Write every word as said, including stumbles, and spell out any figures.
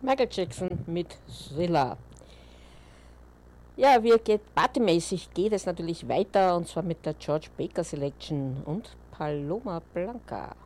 Michael Jackson mit Thriller. Ja, wie geht partymäßig geht es natürlich weiter und zwar mit der George Baker Selection und Paloma Blanca.